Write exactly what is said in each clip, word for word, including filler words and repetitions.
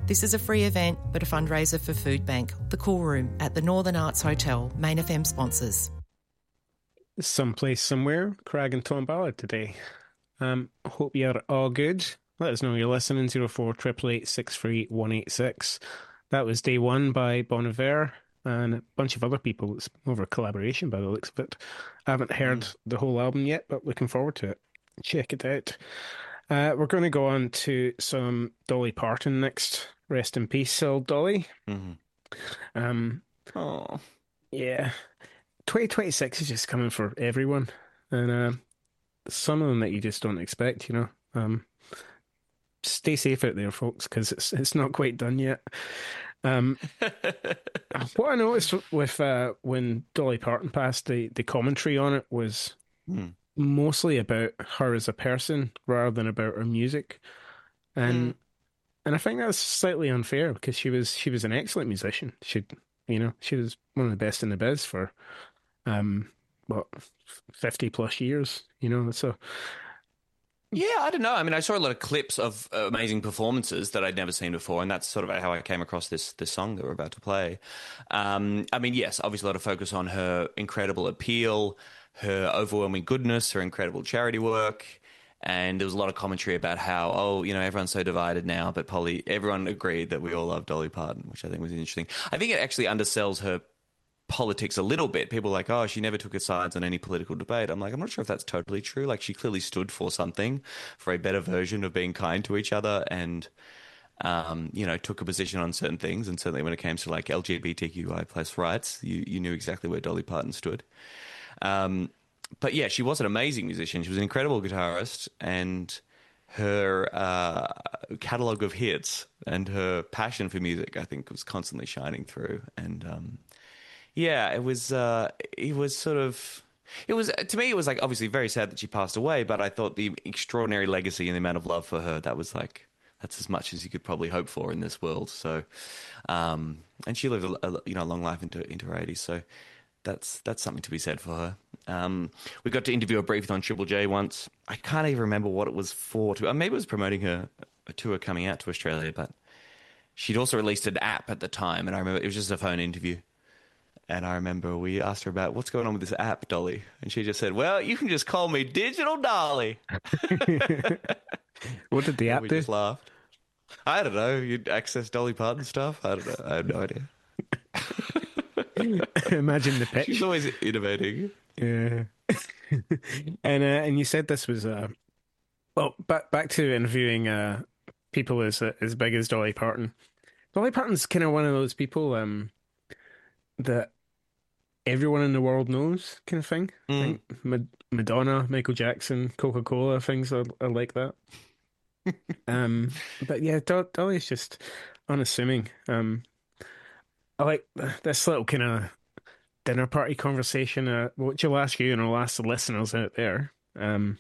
This is a free event, but a fundraiser for Food Bank, the Cool Room at the Northern Arts Hotel, Main F M sponsors. Someplace, somewhere, Craig and Tom Ballard today. Um, hope you're all good. Let us know you're listening. zero four eight eight eight, six three one eight six. That was Day One by Bon Iver and a bunch of other people. It's over a collaboration by the looks of it. I haven't heard mm. the whole album yet, but looking forward to it. Check it out. Uh, we're going to go on to some Dolly Parton next. Rest in peace, old Dolly. Mm-hmm. Um, oh, yeah. twenty twenty-six is just coming for everyone, and uh, some of them that you just don't expect. You know, um, stay safe out there, folks, because it's it's not quite done yet. Um, what I noticed with uh, when Dolly Parton passed, the the commentary on it was mm. mostly about her as a person rather than about her music, and. Mm. And I think that's slightly unfair because she was she was an excellent musician. She, you know, she was one of the best in the biz for, um, what, fifty plus years. You know, so. Yeah, I don't know. I mean, I saw a lot of clips of uh, amazing performances that I'd never seen before, and that's sort of how I came across this this song that we're about to play. Um, I mean, yes, obviously a lot of focus on her incredible appeal, her overwhelming goodness, her incredible charity work. And there was a lot of commentary about how, oh, you know, everyone's so divided now, but Polly, everyone agreed that we all love Dolly Parton, which I think was interesting. I think it actually undersells her politics a little bit. People are like, oh, she never took her sides on any political debate. I'm like, I'm not sure if that's totally true. Like, she clearly stood for something, for a better version of being kind to each other and, um, you know, took a position on certain things. And certainly when it came to, like, L G B T Q I plus rights, you, you knew exactly where Dolly Parton stood. Um But yeah, she was an amazing musician. She was an incredible guitarist, and her uh, catalogue of hits and her passion for music, I think, was constantly shining through. And um, yeah, it was uh, it was sort of it was to me it was like obviously very sad that she passed away, but I thought the extraordinary legacy and the amount of love for her, that was like that's as much as you could probably hope for in this world. So, um, and she lived a, a you know a long life into into her eighties. So. That's that's something to be said for her. Um, we got to interview her briefly on Triple J once. I can't even remember what it was for. To, maybe it was promoting her a tour coming out to Australia, but she'd also released an app at the time, and I remember it was just a phone interview. And I remember we asked her about what's going on with this app, Dolly, and she just said, "Well, you can just call me Digital Dolly." What did the app we do? Just laughed. I don't know. You'd access Dolly Parton stuff. I don't know. I have no idea. Imagine the pitch. She's always innovating. Yeah. and uh, and you said this was uh well back back to interviewing uh people as uh, as big as Dolly Parton. Dolly Parton's kind of one of those people um that everyone in the world knows, kind of thing. Mm. I think Mad- Madonna, Michael Jackson, Coca-Cola, things are, are like that. um, but yeah, Do- Dolly's just unassuming. Um. I like this little kind of dinner party conversation, uh, which I'll ask you and I'll ask the listeners out there. Um,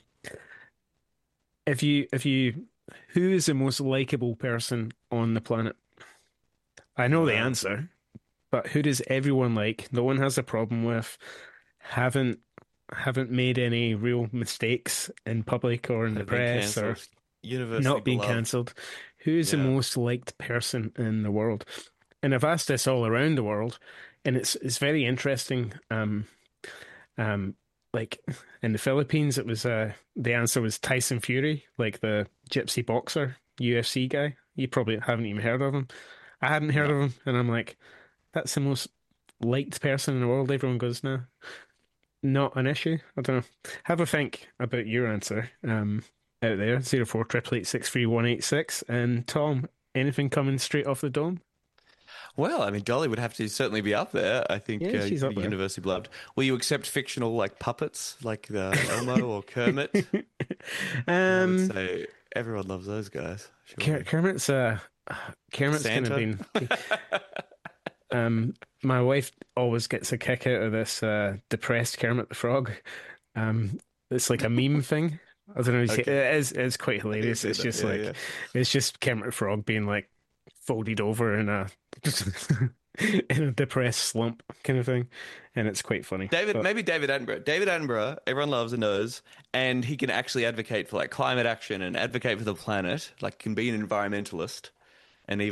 if you, if you, who is the most likable person on the planet? I know wow. the answer, but who does everyone like? No one has a problem with. Haven't haven't made any real mistakes in public or in the press or not being cancelled. Who is yeah. the most liked person in the world? And I've asked this all around the world, and it's it's very interesting. Um, um, like in the Philippines, it was uh, the answer was Tyson Fury, like the gypsy boxer, U F C guy. You probably haven't even heard of him. I hadn't heard no. of him, and I'm like, that's the most liked person in the world. Everyone goes, no, not an issue. I don't know. Have a think about your answer um, out there. Zero four eight eight six three one eight six. And Tom, anything coming straight off the dome? Well, I mean, Dolly would have to certainly be up there. I think yeah, uh, she's up there. Universally beloved. Will you accept fictional like puppets, like uh, Elmo or Kermit? um, I would say everyone loves those guys. Ker- Kermit's uh, Kermit's kind of been. um, my wife always gets a kick out of this uh, depressed Kermit the Frog. Um, it's like a meme thing. I don't know. Okay. It is. It's quite hilarious. It's just yeah, like yeah. it's just Kermit the Frog being like folded over in a in a depressed slump kind of thing, and it's quite funny. David, but, maybe David Attenborough. David Attenborough, everyone loves and knows, and he can actually advocate for like climate action and advocate for the planet. Like, can be an environmentalist, and even